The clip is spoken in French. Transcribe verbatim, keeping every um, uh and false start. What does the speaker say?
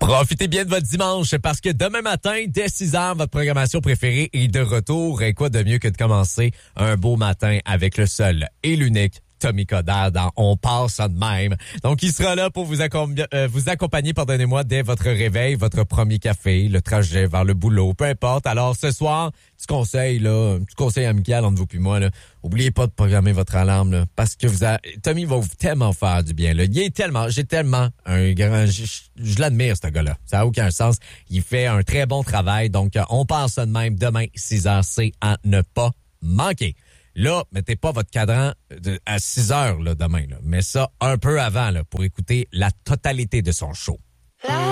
Profitez bien de votre dimanche parce que demain matin, dès six heures, votre programmation préférée est de retour. Et quoi de mieux que de commencer un beau matin avec le seul et l'unique Tommy Coderre dans On passe ça de même. Donc, il sera là pour vous, accom- euh, vous accompagner, pardonnez-moi, dès votre réveil, votre premier café, le trajet vers le boulot, peu importe. Alors, ce soir, petit conseil, là, un petit conseil amical entre vous puis moi, là. Oubliez pas de programmer votre alarme, là, parce que vous a... Tommy va vous tellement faire du bien, là. Il est tellement, j'ai tellement un grand, je, je, je l'admire, ce gars-là. Ça n'a aucun sens. Il fait un très bon travail. Donc, on passe ça de même demain, six heures, c'est à ne pas manquer. Là, mettez pas votre cadran de, à six heures là, demain. Là. Mais ça un peu avant là, pour écouter la totalité de son show.